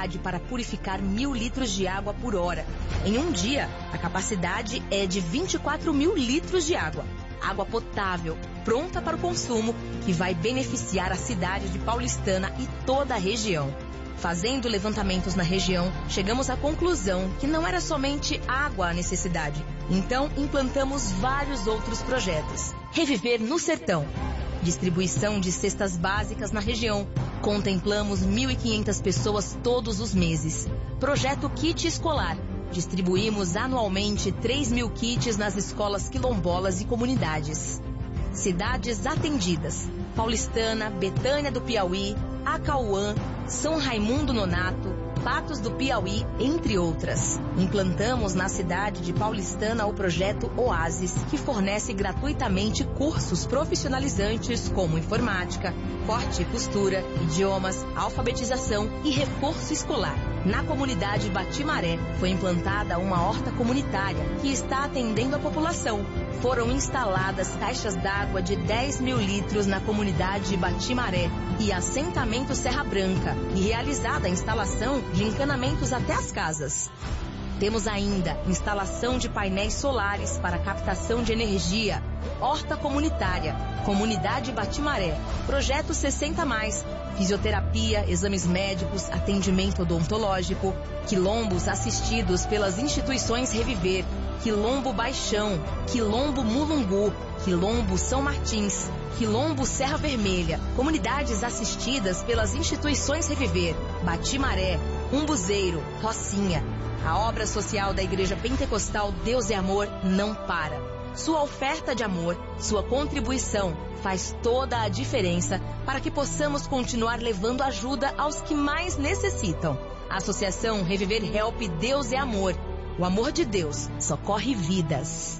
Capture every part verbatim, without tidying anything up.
capacidade para purificar mil litros de água por hora. Em um dia, a capacidade é de vinte e quatro mil litros de água. Água potável, pronta para o consumo, que vai beneficiar a cidade de Paulistana e toda a região. Fazendo levantamentos na região, chegamos à conclusão que não era somente água a necessidade. Então, implantamos vários outros projetos. Reviver no Sertão. Distribuição de cestas básicas na região. Contemplamos mil e quinhentas pessoas todos os meses. Projeto Kit Escolar. Distribuímos anualmente três mil kits nas escolas quilombolas e comunidades. Cidades atendidas: Paulistana, Betânia do Piauí, Acauã, São Raimundo Nonato, Patos do Piauí, entre outras. Implantamos na cidade de Paulistana o projeto Oasis, que fornece gratuitamente cursos profissionalizantes como informática, corte e costura, idiomas, alfabetização e reforço escolar. Na comunidade Batimaré foi implantada uma horta comunitária que está atendendo a população. Foram instaladas caixas d'água de dez mil litros na comunidade Batimaré e assentamento Serra Branca, e realizada a instalação de encanamentos até as casas. Temos ainda instalação de painéis solares para captação de energia, horta comunitária, comunidade Batimaré, projeto sessenta mais, fisioterapia, exames médicos, atendimento odontológico, quilombos assistidos pelas instituições Reviver, Quilombo Baixão, Quilombo Mulungu, Quilombo São Martins, Quilombo Serra Vermelha, comunidades assistidas pelas instituições Reviver, Batimaré, Umbuzeiro, Rocinha. A obra social da Igreja Pentecostal Deus é Amor não para. Sua oferta de amor, sua contribuição faz toda a diferença para que possamos continuar levando ajuda aos que mais necessitam. Associação Reviver Help Deus é Amor. O amor de Deus socorre vidas.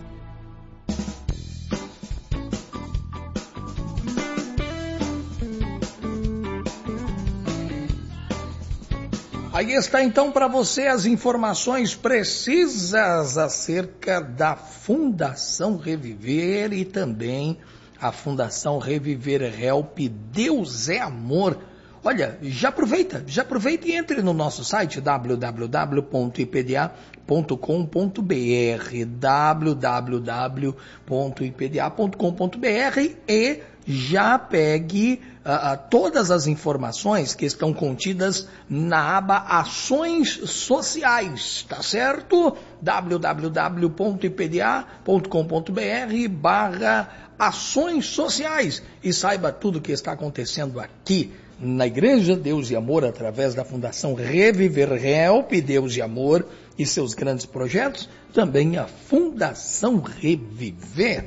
Aí está então para você as informações precisas acerca da Fundação Reviver e também a Fundação Reviver Help Deus é Amor. Olha, já aproveita, já aproveita e entre no nosso site w w w ponto i p d a ponto com ponto b r, w w w ponto i p d a ponto com ponto b r e já pegue uh, uh, todas as informações que estão contidas na aba Ações Sociais, tá certo? w w w ponto i p d a ponto com ponto b r barra Ações Sociais e saiba tudo o que está acontecendo aqui na Igreja Deus e Amor, através da Fundação Reviver Help Deus e Amor e seus grandes projetos, também a Fundação Reviver.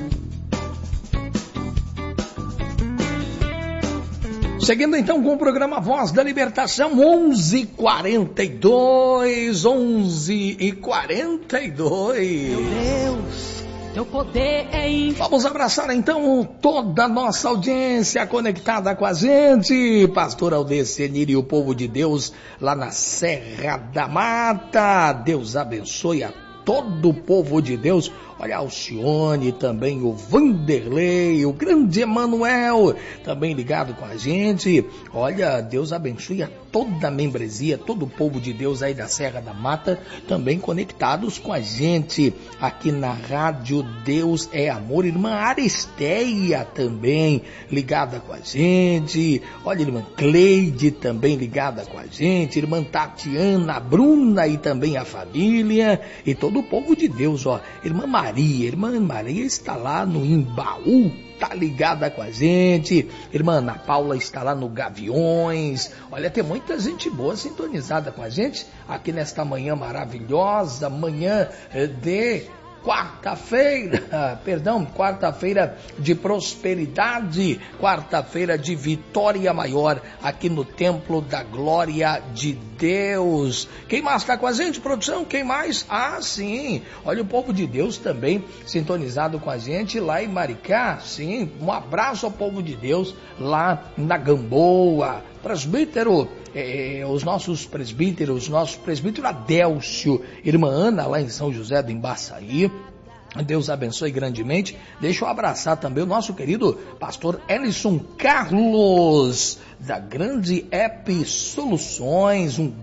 Seguindo então com o programa Voz da Libertação, onze e quarenta e dois, onze e quarenta e dois. Meu Deus, teu poder é infinito. Vamos abraçar então toda a nossa audiência conectada com a gente. Pastor Aldecenir e o povo de Deus lá na Serra da Mata. Deus abençoe a todo o povo de Deus. Olha, a Alcione, também o Vanderlei, o grande Emanuel, também ligado com a gente. Olha, Deus abençoe a toda a membresia, todo o povo de Deus aí da Serra da Mata, também conectados com a gente aqui na Rádio Deus é Amor. Irmã Aristeia também ligada com a gente. Olha, irmã Cleide também ligada com a gente. Irmã Tatiana, Bruna e também a família e todo o povo de Deus, ó. Irmã Maria, irmã Maria está lá no Imbaú, tá ligada com a gente. Irmã Ana Paula está lá no Gaviões. Olha, tem muita gente boa sintonizada com a gente aqui nesta manhã maravilhosa, manhã de quarta-feira, perdão, quarta-feira de prosperidade, quarta-feira de vitória maior aqui no Templo da Glória de Deus. Quem mais está com a gente, produção? Quem mais? Ah, sim, olha o povo de Deus também sintonizado com a gente lá em Maricá. Sim, um abraço ao povo de Deus lá na Gamboa. Presbítero, eh, os nossos presbíteros, nosso presbítero Adélcio, irmã Ana lá em São José do Embaçaí. Deus abençoe grandemente. Deixa eu abraçar também o nosso querido pastor Elison Carlos, da Grande App Soluções. Um